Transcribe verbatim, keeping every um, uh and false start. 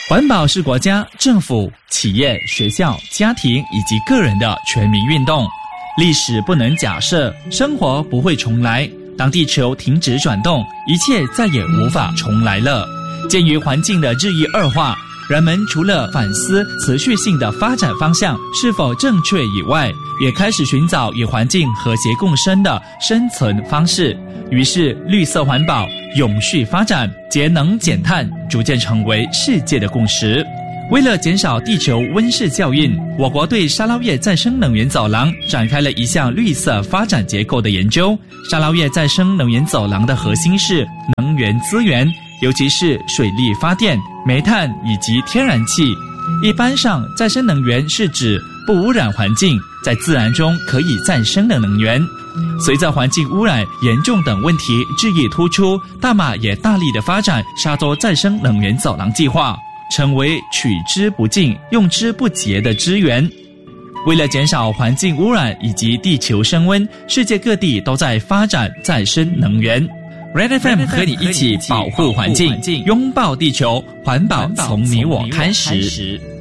环保是国家、政府、企业、学校、家庭以及个人的全民运动。历史不能假设，生活不会重来。当地球停止转动，一切再也无法重来了。鉴于环境的日益恶化，人们除了反思持续性的发展方向是否正确以外，也开始寻找与环境和谐共生的生存方式。于是，绿色环保、永续发展、节能减碳逐渐成为世界的共识。为了减少地球温室效应，我国对沙捞越再生能源走廊展开了一项绿色发展结构的研究。沙捞越再生能源走廊的核心是能源资源，尤其是水力发电、煤炭以及天然气。一般上，再生能源是指不污染环境，在自然中可以再生的能源。随着环境污染严重等问题日益突出，大马也大力的发展沙洲再生能源走廊计划，成为取之不尽、用之不竭的资源。为了减少环境污染以及地球升温，世界各地都在发展再生能源。Red F M 和你一起保护环境，拥抱地球，环保从你我开始。